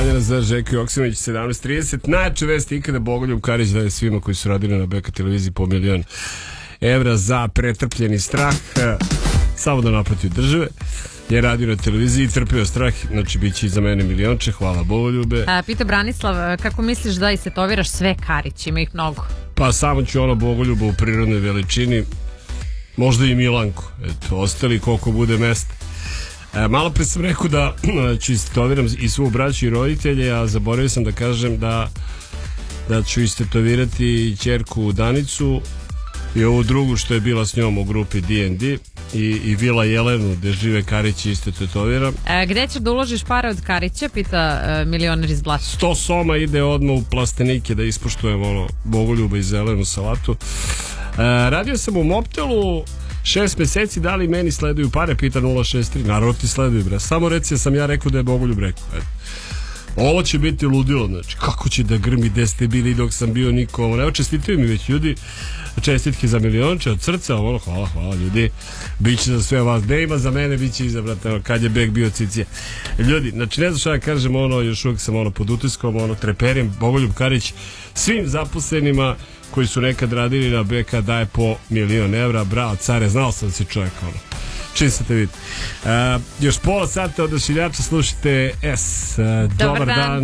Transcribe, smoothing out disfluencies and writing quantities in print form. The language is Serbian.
javljena za Žeku Joksimović 17:30. Najjače vesti ikada, Bogoljub Karić daje svima koji su radili na BK televiziji po €1.000.000 za pretrpljeni strah, samo da naproti od države. Je radio na televiziji i trpio strah, znači bit će i za mene milionče, hvala Bogoljube. Pita Branislav, kako misliš da istetoviraš sve Karić, ima ih mnogo? Pa samo ću ono Bogoljuba u prirodnoj veličini, možda i Milanku, eto, ostali koliko bude mesta. Malo pre sam rekao da ću istetoviram i svu braću i roditelje, a zaboravio sam da kažem da ću istetovirati i ćerku Danicu i ovu drugu što je bila s njom u grupi D&D i Vila Jelenu gde žive Karići isto tetoviram. Gde ćeš da uložiš pare od Karića, pita milioner iz Blata. 100 soma ide odmah u plastenike da ispoštujem ono Bogoljuba i zelenu salatu. Radio sam u Moptelu 6 meseci, da li meni sleduju pare, pita 063. Naravno ti sleduju, bre. Samo reci, sam ja rekao da je Bogoljub rekao. Ovo će biti ludilo, znači kako će da grmi, gde ste bili dok sam bio, nikomu. Evo, čestitaju mi već ljudi, čestitke za milionče od srca, ono, hvala ljudi, biće za sve vas, ne ima za mene, biće izabrate, kad je bek bio cicija. Ljudi, znači ne znam šta ja kažem, ono, još uvijek sam ono pod utiskom, ono, treperim. Bogoljub Karić svim zaposlenima koji su nekad radili na BK daje po €1.000.000, bravo care, znao sam da si čovjek, ono, čim se te vidi. Još pola sata od Odašiljača slušajte S. Dobar dan.